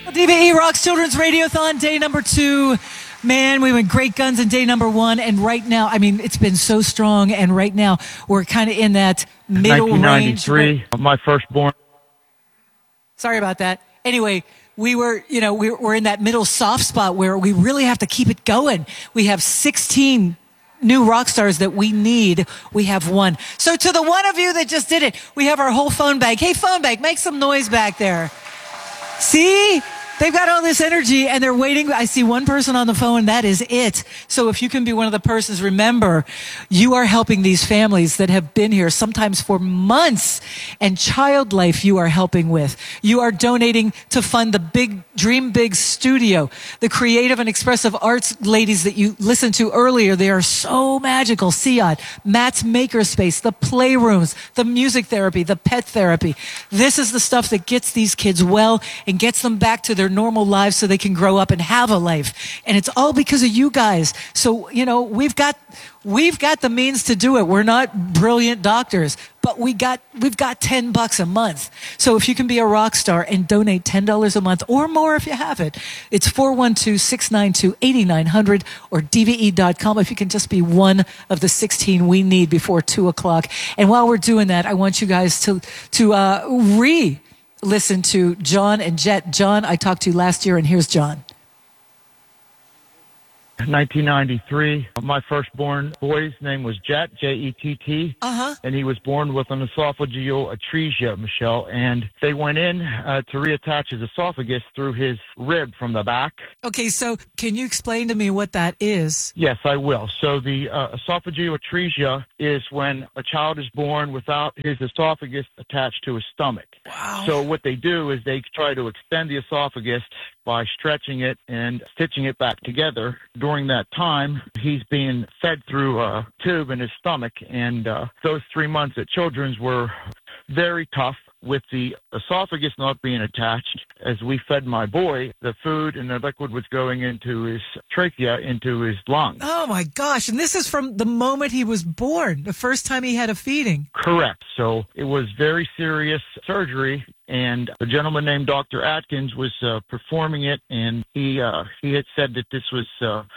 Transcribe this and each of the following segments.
DVE Rocks Children's Radiothon, day number 2. Man, we went great guns in day number 1. And right now, I mean, it's been so strong. And right now, we're kind of in that middle range. 1993, my firstborn. Sorry about that. Anyway, we're in that middle soft spot where we really have to keep it going. We have 16 new rock stars that we need. We have 1. So to the one of you that just did it, we have our whole phone bag. Hey, phone bag, make some noise back there. See? They've got all this energy and they're waiting. I see one person on the phone. That is it. So if you can be one of the persons, remember, you are helping these families that have been here sometimes for months, and Child Life you are helping with. You are donating to fund the Big Dream Big Studio, the creative and expressive arts ladies that you listened to earlier. They are so magical. Siad, Matt's Makerspace, the playrooms, the music therapy, the pet therapy. This is the stuff that gets these kids well and gets them back to their normal lives so they can grow up and have a life. And it's all because of you guys. So, we've got the means to do it. We're not brilliant doctors, but we've got $10 a month. So if you can be a rock star and donate $10 a month or more if you have it, it's 412-692-8900 or DVE.com if you can just be one of the 16 we need before 2:00. And while we're doing that, I want you guys to listen to John and Jet. John, I talked to you last year, and here's John. 1993, my firstborn boy's name was Jet, J-E-T-T, and he was born with an esophageal atresia, Michelle, and they went in to reattach his esophagus through his rib from the back. Okay, so can you explain to me what that is? Yes, I will. So the esophageal atresia is when a child is born without his esophagus attached to his stomach. Wow. So what they do is they try to extend the esophagus by stretching it and stitching it back together. During that time, he's being fed through a tube in his stomach, and those 3 months at Children's were very tough with the esophagus not being attached. As we fed my boy, the food and the liquid was going into his trachea, into his lungs. Oh, my gosh. And this is from the moment he was born, the first time he had a feeding. Correct. So it was very serious surgery, and a gentleman named Dr. Atkins was performing it, and he had said that this was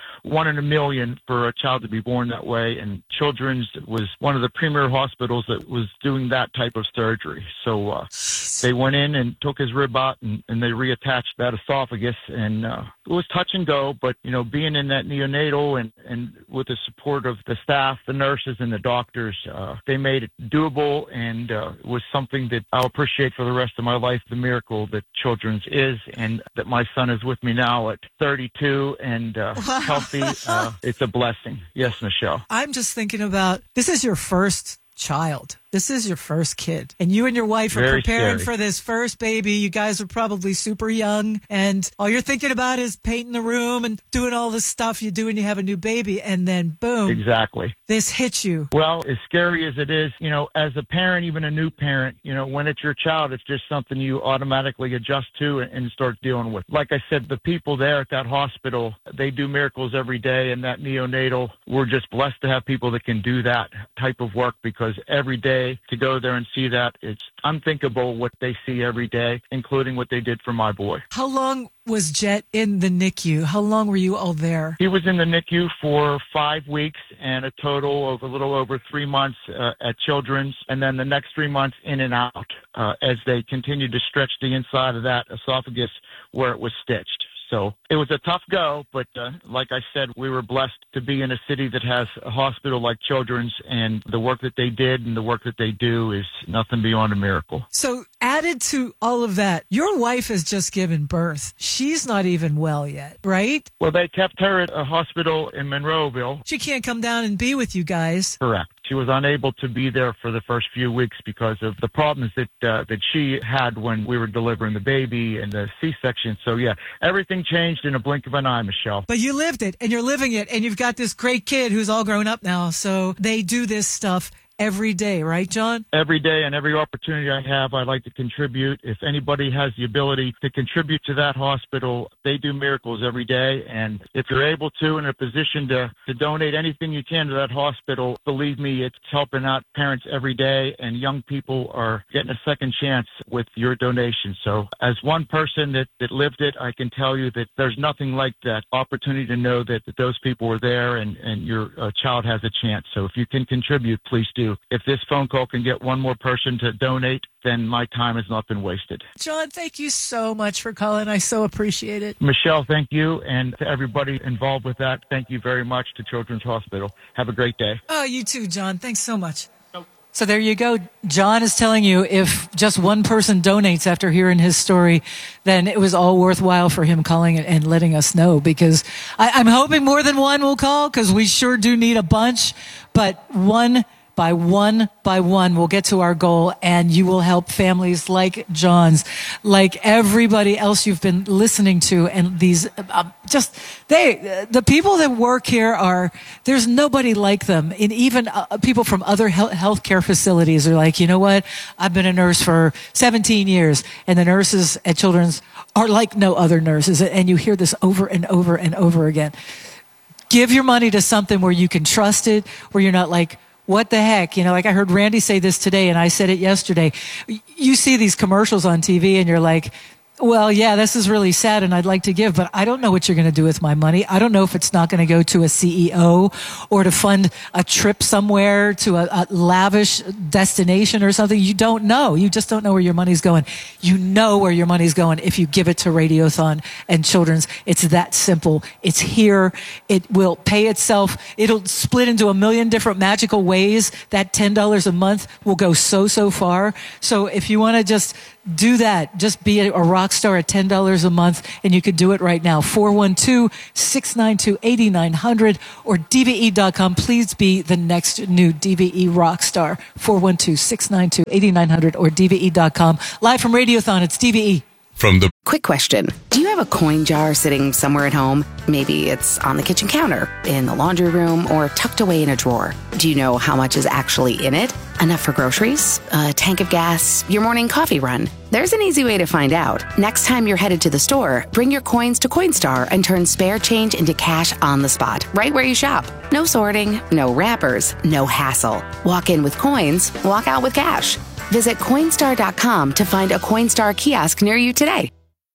1 in a million for a child to be born that way, and Children's was one of the premier hospitals that was doing that type of surgery. So they went in and took his rib out, and they reattached that esophagus, and it was touch and go, but, being in that neonatal and with the support of the staff, the nurses, and the doctors, they made it doable, and it was something that I'll appreciate for the rest of my life, the miracle that Children's is, and that my son is with me now at 32 and healthy. It's a blessing. Yes, Michelle. I'm just thinking about, this is your first child. This is your first kid, and you and your wife are preparing for this first baby. You guys are probably super young, and all you're thinking about is painting the room and doing all the stuff you do when you have a new baby, and then boom. Exactly. This hits you. Well, as scary as it is, as a parent, even a new parent, when it's your child, it's just something you automatically adjust to and start dealing with. Like I said, the people there at that hospital, they do miracles every day, and that neonatal, we're just blessed to have people that can do that type of work, because every day to go there and see that, it's unthinkable what they see every day, including what they did for my boy. How long was Jet in the NICU? How long were you all there? He was in the NICU for 5 weeks and a total of a little over 3 months at Children's, and then the next 3 months in and out as they continued to stretch the inside of that esophagus where it was stitched. So it was a tough go, but like I said, we were blessed to be in a city that has a hospital like Children's, and the work that they did and the work that they do is nothing beyond a miracle. So added to all of that, your wife has just given birth. She's not even well yet, right? Well, they kept her at a hospital in Monroeville. She can't come down and be with you guys. Correct. She was unable to be there for the first few weeks because of the problems that she had when we were delivering the baby and the C-section. So, yeah, everything changed in a blink of an eye, Michelle. But you lived it, and you're living it, and you've got this great kid who's all grown up now. So they do this stuff every day, right, John? Every day and every opportunity I have, I like to contribute. If anybody has the ability to contribute to that hospital, they do miracles every day. And if you're able to, in a position to donate anything you can to that hospital, believe me, it's helping out parents every day, and young people are getting a second chance with your donation. So as one person that lived it, I can tell you that there's nothing like that opportunity to know that those people were there and your child has a chance. So if you can contribute, please do. If this phone call can get one more person to donate, then my time has not been wasted. John, thank you so much for calling. I so appreciate it. Michelle, thank you. And to everybody involved with that, thank you very much to Children's Hospital. Have a great day. Oh, you too, John. Thanks so much. So there you go. John is telling you if just one person donates after hearing his story, then it was all worthwhile for him calling and letting us know, because I'm hoping more than one will call, because we sure do need a bunch, but one by one, we'll get to our goal, and you will help families like John's, like everybody else you've been listening to. And these, the people that work here there's nobody like them. And even people from other healthcare facilities are like, you know what? I've been a nurse for 17 years, and the nurses at Children's are like no other nurses. And you hear this over and over and over again. Give your money to something where you can trust it, where you're not like, what the heck? Like I heard Randy say this today, and I said it yesterday. You see these commercials on TV and you're like, well, yeah, this is really sad and I'd like to give, but I don't know what you're going to do with my money. I don't know if it's not going to go to a CEO or to fund a trip somewhere to a lavish destination or something. You don't know. You just don't know where your money's going. You know where your money's going if you give it to Radiothon and Children's. It's that simple. It's here. It will pay itself. It'll split into a million different magical ways. That $10 a month will go so far. So if you want to just do that, just be a rock star at $10 a month, and you can do it right now. 412-692-8900 or DVE.com. Please be the next new DVE rock star. 412-692-8900 or DVE.com. Live from Radiothon, it's DVE. Quick question. Do you have a coin jar sitting somewhere at home? Maybe it's on the kitchen counter, in the laundry room, or tucked away in a drawer. Do you know how much is actually in it? Enough for groceries? A tank of gas? Your morning coffee run? There's an easy way to find out. Next time you're headed to the store, bring your coins to Coinstar and turn spare change into cash on the spot, right where you shop. No sorting, no wrappers, no hassle. Walk in with coins, walk out with cash. Visit Coinstar.com to find a Coinstar kiosk near you today.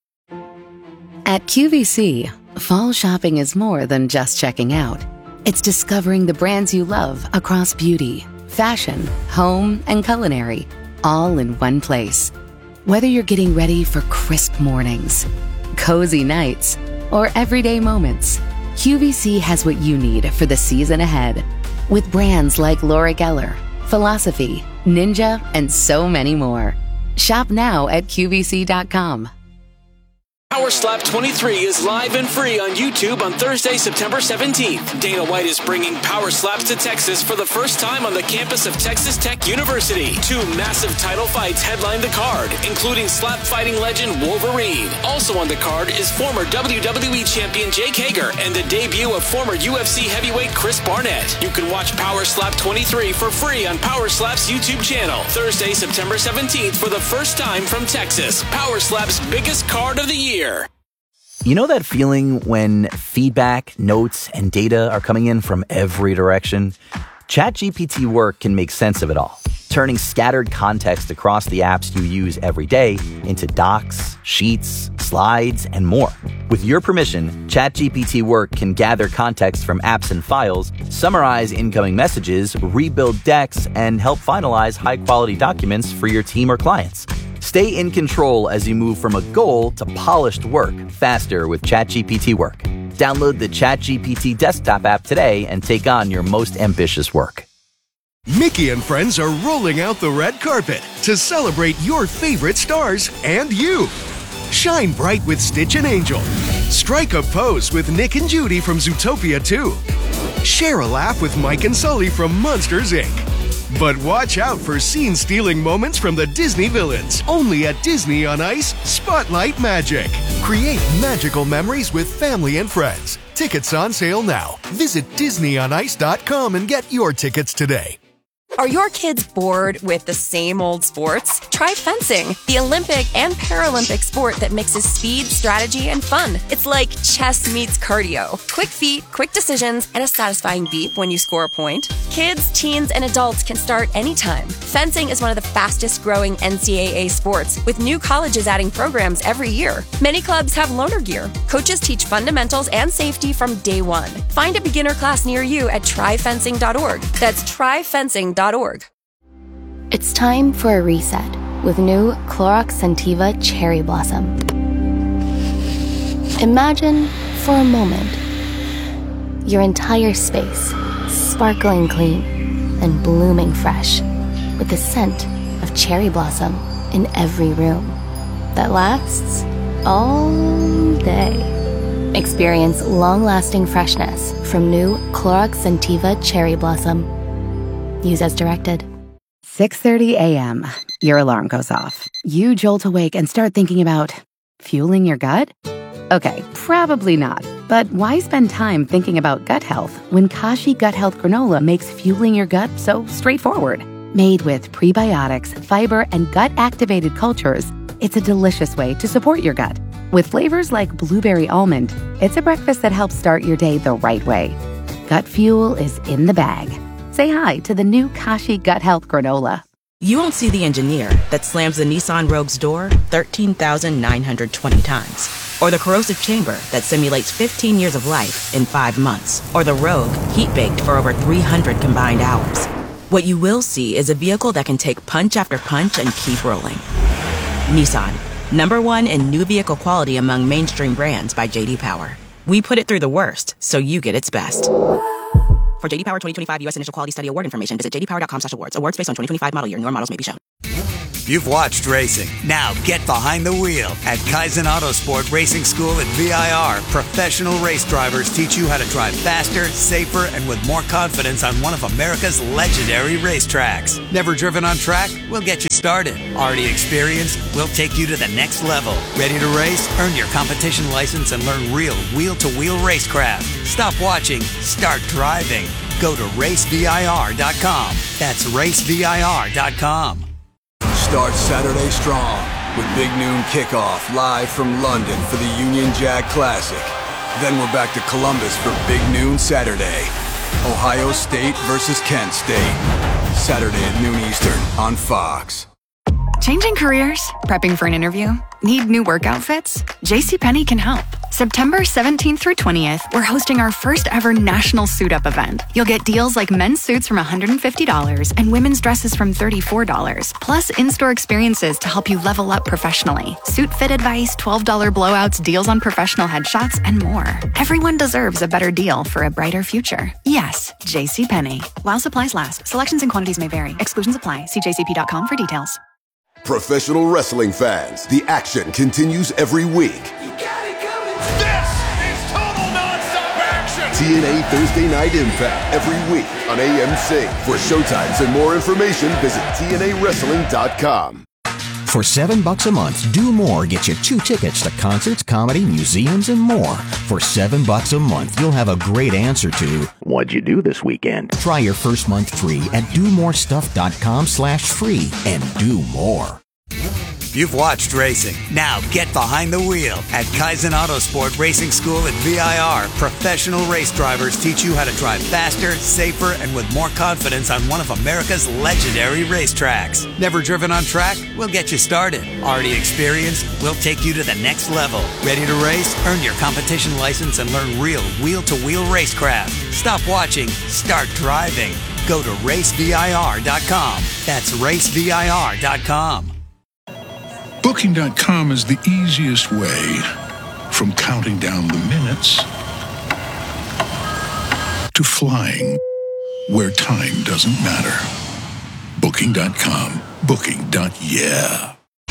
At QVC, fall shopping is more than just checking out. It's discovering the brands you love across beauty, fashion, home, and culinary, all in one place. Whether you're getting ready for crisp mornings, cozy nights, or everyday moments, QVC has what you need for the season ahead. With brands like Laura Geller, Philosophy, Ninja, and so many more. Shop now at QVC.com. Power Slap 23 is live and free on YouTube on Thursday, September 17th. Dana White is bringing Power Slaps to Texas for the first time on the campus of Texas Tech University. 2 massive title fights headline the card, including slap fighting legend Wolverine. Also on the card is former WWE champion Jake Hager and the debut of former UFC heavyweight Chris Barnett. You can watch Power Slap 23 for free on Power Slap's YouTube channel. Thursday, September 17th for the first time from Texas. Power Slap's biggest card of the year. You know that feeling when feedback, notes, and data are coming in from every direction? ChatGPT Work can make sense of it all, turning scattered context across the apps you use every day into docs, sheets, slides, and more. With your permission, ChatGPT Work can gather context from apps and files, summarize incoming messages, rebuild decks, and help finalize high-quality documents for your team or clients. Stay in control as you move from a goal to polished work faster with ChatGPT Work. Download the ChatGPT desktop app today and take on your most ambitious work. Mickey and friends are rolling out the red carpet to celebrate your favorite stars and you. Shine bright with Stitch and Angel. Strike a pose with Nick and Judy from Zootopia 2. Share a laugh with Mike and Sully from Monsters, Inc. But watch out for scene-stealing moments from the Disney villains. Only at Disney on Ice, Spotlight Magic. Create magical memories with family and friends. Tickets on sale now. Visit DisneyOnIce.com and get your tickets today. Are your kids bored with the same old sports? Try fencing, the Olympic and Paralympic sport that mixes speed, strategy, and fun. It's like chess meets cardio. Quick feet, quick decisions, and a satisfying beep when you score a point. Kids, teens, and adults can start anytime. Fencing is one of the fastest growing NCAA sports, with new colleges adding programs every year. Many clubs have loaner gear. Coaches teach fundamentals and safety from day one. Find a beginner class near you at tryfencing.org. That's tryfencing.org. It's time for a reset with new Clorox Scentiva Cherry Blossom. Imagine for a moment your entire space sparkling clean and blooming fresh with the scent of cherry blossom in every room that lasts all day. Experience long-lasting freshness from new Clorox Scentiva Cherry Blossom. Use as directed. 6:30 a.m. Your alarm goes off. You jolt awake and start thinking about fueling your gut? Okay, probably not. But why spend time thinking about gut health when Kashi Gut Health Granola makes fueling your gut so straightforward? Made with prebiotics, fiber, and gut-activated cultures, it's a delicious way to support your gut. With flavors like blueberry almond, it's a breakfast that helps start your day the right way. Gut fuel is in the bag. Say hi to the new Kashi Gut Health Granola. You won't see the engineer that slams the Nissan Rogue's door 13,920 times. Or the corrosive chamber that simulates 15 years of life in 5 months. Or the Rogue heat-baked for over 300 combined hours. What you will see is a vehicle that can take punch after punch and keep rolling. Nissan, #1 in new vehicle quality among mainstream brands by J.D. Power. We put it through the worst, so you get its best. For J.D. Power 2025 U.S. Initial Quality Study Award information, visit jdpower.com/awards. Awards based on 2025 model year. Newer models may be shown. You've watched racing. Now get behind the wheel. At Kaizen Autosport Racing School at VIR, professional race drivers teach you how to drive faster, safer, and with more confidence on one of America's legendary racetracks. Never driven on track? We'll get you started. Already experienced? We'll take you to the next level. Ready to race? Earn your competition license and learn real wheel-to-wheel racecraft. Stop watching. Start driving. Go to racevir.com. That's racevir.com. Start Saturday strong with Big Noon Kickoff live from London for the Union Jack Classic. Then we're back to Columbus for Big Noon Saturday. Ohio State versus Kent State. Saturday at noon Eastern on Fox. Changing careers? Prepping for an interview? Need new work outfits? JCPenney can help. September 17th through 20th, we're hosting our first ever national suit up event. You'll get deals like men's suits from $150 and women's dresses from $34, plus in-store experiences to help you level up professionally. Suit fit advice, $12 blowouts, deals on professional headshots, and more. Everyone deserves a better deal for a brighter future. Yes, JCPenney. While supplies last, selections and quantities may vary. Exclusions apply. See jcp.com for details. Professional wrestling fans, the action continues every week. This is total non-stop action! TNA Thursday Night Impact every week on AMC. For showtimes and more information, visit TNAWrestling.com. For $7 a month, Do More gets you 2 tickets to concerts, comedy, museums, and more. For $7 a month, you'll have a great answer to what'd you do this weekend? Try your first month free at domorestuff.com/free and do more. You've watched racing. Now get behind the wheel. At Kaizen Autosport Racing School at VIR, professional race drivers teach you how to drive faster, safer, and with more confidence on one of America's legendary racetracks. Never driven on track? We'll get you started. Already experienced? We'll take you to the next level. Ready to race? Earn your competition license and learn real wheel-to-wheel racecraft. Stop watching. Start driving. Go to racevir.com. That's racevir.com. Booking.com is the easiest way from counting down the minutes to flying where time doesn't matter. Booking.com. Booking.yeah.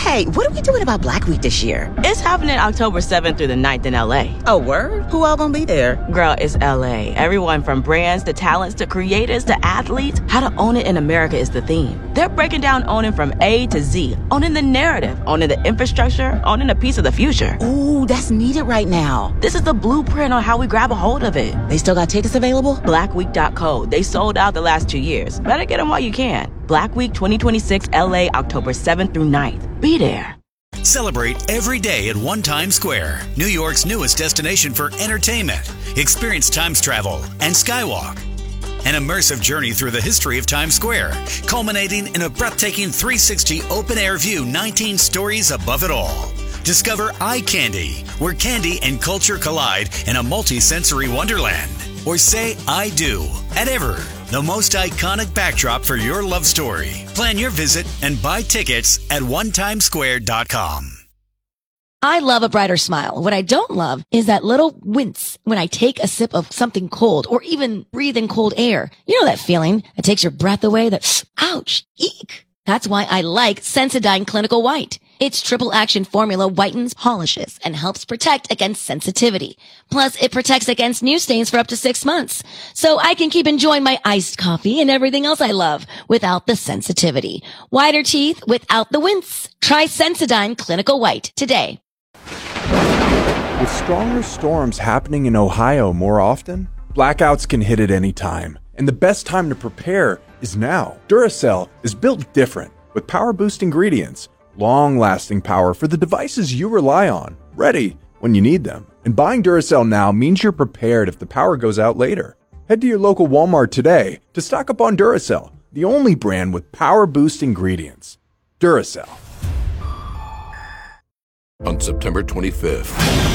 Hey, what are we doing about Black Week this year? It's happening October 7th through the 9th in LA. Oh, word? Who all gonna be there? Girl, it's LA. Everyone from brands to talents to creators to athletes. How to own it in America is the theme. They're breaking down owning from A to Z. Owning the narrative, owning the infrastructure, owning a piece of the future. Ooh, that's needed right now. This is the blueprint on how we grab a hold of it. They still got tickets available? Blackweek.co. They sold out the last 2 years. Better get them while you can. Black Week 2026 LA, October 7th through 9th. Be there. Celebrate every day at One Times Square, New York's newest destination for entertainment. Experience Times travel and Skywalk. An immersive journey through the history of Times Square, culminating in a breathtaking 360 open-air view 19 stories above it all. Discover Eye Candy, where candy and culture collide in a multi-sensory wonderland. Or say I do at Ever, the most iconic backdrop for your love story. Plan your visit and buy tickets at onetimesquare.com. I love a brighter smile. What I don't love is that little wince when I take a sip of something cold or even breathe in cold air. You know that feeling that takes your breath away, that ouch, eek. That's why I like Sensodyne Clinical White. Its triple action formula whitens, polishes, and helps protect against sensitivity. Plus, it protects against new stains for up to 6 months. So I can keep enjoying my iced coffee and everything else I love without the sensitivity. Whiter teeth without the wince. Try Sensodyne Clinical White today. With stronger storms happening in Ohio more often, blackouts can hit at any time. And the best time to prepare is now. Duracell is built different with power boost ingredients. Long-lasting power for the devices you rely on, ready when you need them. And buying Duracell now means you're prepared if the power goes out later. Head to your local Walmart today to stock up on Duracell, the only brand with power boost ingredients. Duracell. On September 25th.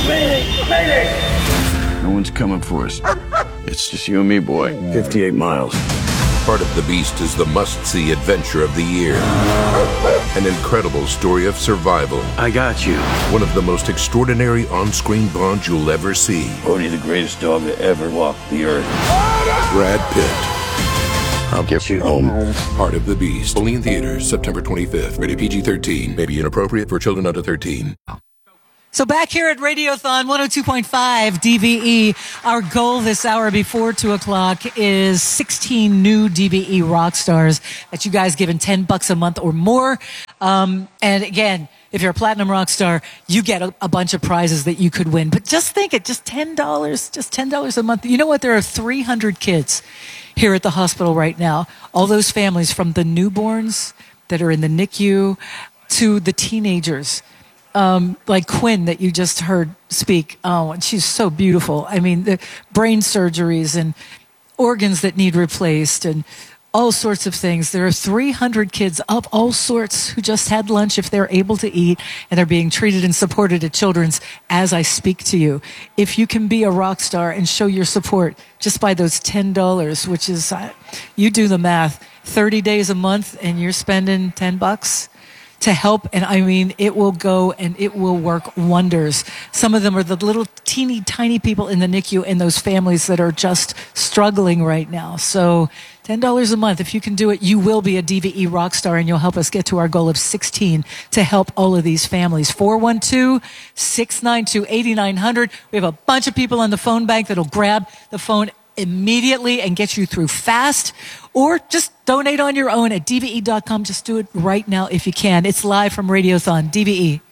No one's coming for us. It's just you and me, boy. 58 miles. Part of the Beast is the must-see adventure of the year. An incredible story of survival. I got you. One of the most extraordinary on-screen bonds you'll ever see. Bodhi, the greatest dog that ever walked the earth. Brad Pitt. I'll get you home. Part of the Beast. Only in theaters, September 25th. Rated PG-13. May be inappropriate for children under 13. So back here at Radiothon 102.5 DVE, our goal this hour before 2 o'clock is 16 new DVE rock stars that you guys given $10 a month or more. And again, if you're a platinum rock star, you get a bunch of prizes that you could win. But just think it, just $10 a month. You know what? There are 300 kids here at the hospital right now. All those families, from the newborns that are in the NICU to the teenagers. Like Quinn that you just heard speak. Oh, and she's so beautiful. I mean, the brain surgeries and organs that need replaced and all sorts of things. There are 300 kids of all sorts who just had lunch if they're able to eat, and they're being treated and supported at Children's as I speak to you. If you can be a rock star and show your support just by those $10, which is, you do the math, 30 days a month and you're spending $10 to help, and I mean, it will go and it will work wonders. Some of them are the little teeny tiny people in the NICU and those families that are just struggling right now. So $10 a month, if you can do it, you will be a DVE rock star, and you'll help us get to our goal of 16 to help all of these families. 412-692-8900. We have a bunch of people on the phone bank that'll grab the phone immediately and get you through fast, or just donate on your own at DVE.com. Just do it right now if you can. It's live from Radiothon, DVE.